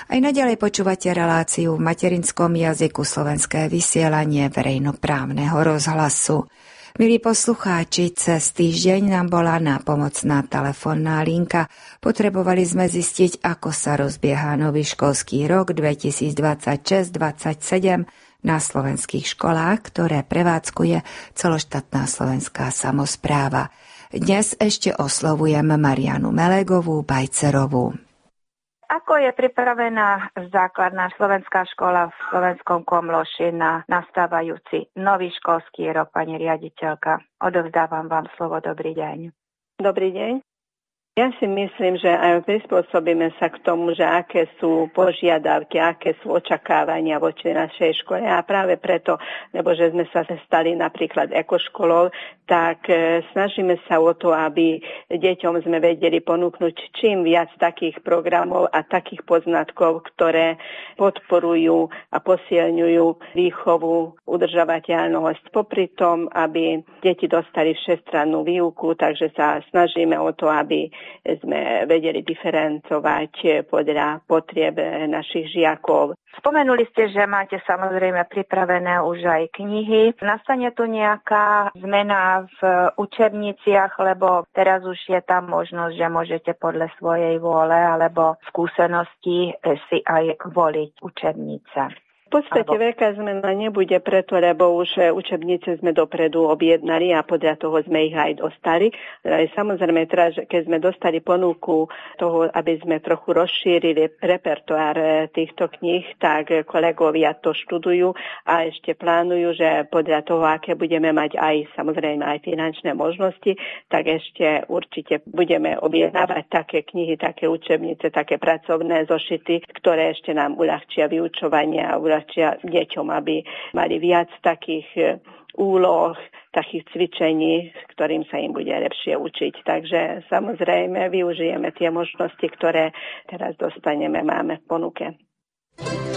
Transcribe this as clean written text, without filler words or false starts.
Aj naďalej počúvate reláciu v materinskom jazyku Slovenské vysielanie verejnoprávneho rozhlasu. Milí poslucháči, cez týždeň nám bola nápomocná telefónna linka. Potrebovali sme zistiť, ako sa rozbieha nový školský rok 2026-27 na slovenských školách, ktoré prevádzkuje celoštátna slovenská samospráva. Dnes ešte oslovujem Marianu Melegovú Bajcerovú. Ako je pripravená základná slovenská škola v Slovenskom Komloši na nastávajúci nový školský rok, pani riaditeľka? Odovzdávam vám slovo. Dobrý deň. Dobrý deň. Ja si myslím, že aj prispôsobíme sa k tomu, že aké sú požiadavky, aké sú očakávania voči našej škole. A práve preto, lebo že sme sa stali napríklad ekoškolou, tak snažíme sa o to, aby deťom sme vedeli ponúknuť čím viac takých programov a takých poznatkov, ktoré podporujú a posilňujú výchovu, udržateľnosť. Popri tom, aby deti dostali všestrannú výuku, takže sa snažíme o to, aby sme vedeli diferencovať podľa potrieb našich žiakov. Spomenuli ste, že máte samozrejme pripravené už aj knihy. Nastane tu nejaká zmena v učebniciach, lebo teraz už je tam možnosť, že môžete podľa svojej vôle alebo skúsenosti si aj voliť učebnice. V podstate veľká zmena nebude preto, lebo už učebnice sme dopredu objednali a podľa toho sme ich aj dostali. Samozrejme, teraz, keď sme dostali ponuku toho, aby sme trochu rozšírili repertoár týchto kníh, tak kolegovia to študujú a ešte plánujú, že podľa toho, aké budeme mať aj samozrejme aj finančné možnosti, tak ešte určite budeme objednávať také knihy, také učebnice, také pracovné zošity, ktoré ešte nám uľahčia vyučovanie a deťom, aby mali viac takých úloh, takých cvičení, ktorým sa im bude lepšie učiť. Takže samozrejme využijeme tie možnosti, ktoré teraz dostaneme, máme v ponuke.